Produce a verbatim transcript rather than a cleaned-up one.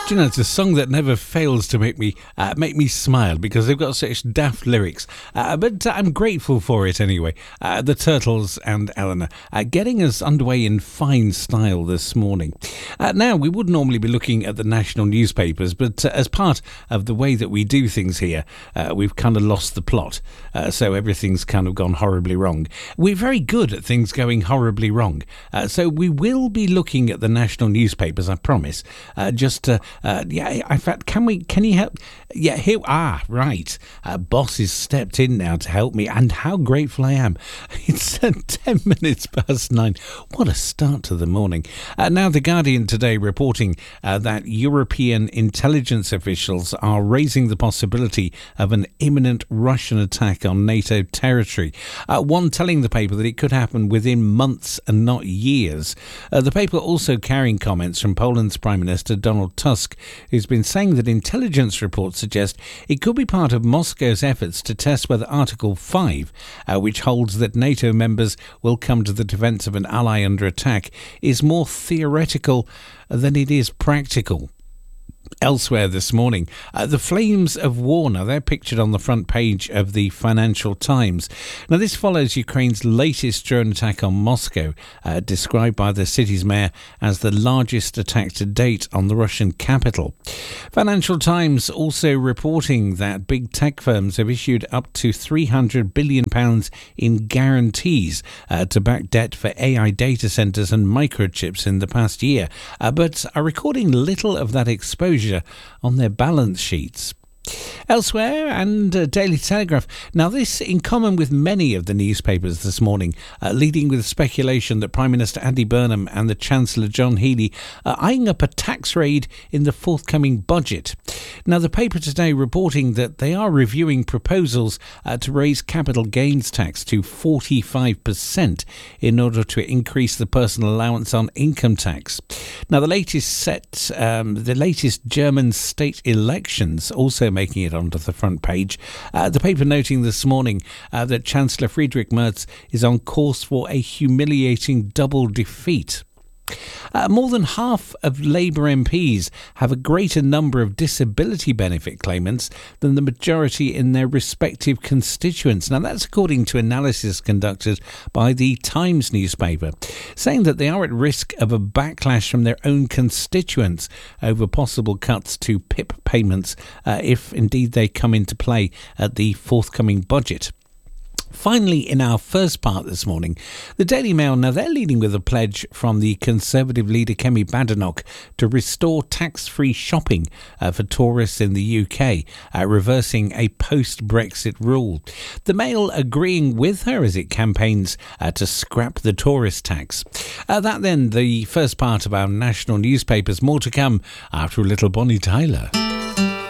Do you know, it's a song that never fails to make me uh, make me smile because they've got such daft lyrics. Uh, but uh, I'm grateful for it anyway. Uh, the Turtles and Eleanor uh, getting us underway in fine style this morning. Uh, now, we would normally be looking at the national newspapers, but uh, as part of the way that we do things here, uh, we've kind of lost the plot. Uh, so everything's kind of gone horribly wrong. We're very good at things going horribly wrong. Uh, so we will be looking at the national newspapers, I promise. Uh, just uh, Uh, yeah, in fact, can we? Can you help? Yeah, here. Ah, right. Uh, boss has stepped in now to help me, and how grateful I am. It's uh, ten minutes past nine. What a start to the morning. Uh, now, The Guardian today reporting uh, that European intelligence officials are raising the possibility of an imminent Russian attack on NATO territory. Uh, one telling the paper that it could happen within months and not years. Uh, the paper also carrying comments from Poland's Prime Minister Donald Tusk, who's been saying that intelligence reports suggest it could be part of Moscow's efforts to test whether Article five, uh, which holds that NATO members will come to the defence of an ally under attack, is more theoretical than it is practical. Elsewhere this morning, uh, the flames of war. Now, they're pictured on the front page of the Financial Times. Now, this follows Ukraine's latest drone attack on Moscow, uh, described by the city's mayor as the largest attack to date on the Russian capital. Financial Times also reporting that big tech firms have issued up to three hundred billion pounds in guarantees uh, to back debt for A I data centres and microchips in the past year, uh, but are recording little of that exposure on their balance sheets. Elsewhere, and uh, Daily Telegraph. Now, this in common with many of the newspapers this morning, uh, leading with speculation that Prime Minister Andy Burnham and the Chancellor John Healey are eyeing up a tax raid in the forthcoming budget. Now, the paper today reporting that they are reviewing proposals uh, to raise capital gains tax to forty-five percent in order to increase the personal allowance on income tax. Now, the latest set, um, the latest German state elections also making it onto the front page. Uh, the paper noting this morning uh, that Chancellor Friedrich Merz is on course for a humiliating double defeat. Uh, more than half of Labour M Ps have a greater number of disability benefit claimants than the majority in their respective constituents. Now, that's according to analysis conducted by the Times newspaper, saying that they are at risk of a backlash from their own constituents over possible cuts to P I P payments uh, if indeed they come into play at the forthcoming budget. Finally, in our first part this morning, the Daily Mail, now they're leading with a pledge from the Conservative leader Kemi Badenoch to restore tax-free shopping uh, for tourists in the U K, uh, reversing a post-Brexit rule. The Mail agreeing with her as it campaigns uh, to scrap the tourist tax. Uh, that then, the first part of our national newspapers. More to come after a little Bonnie Tyler.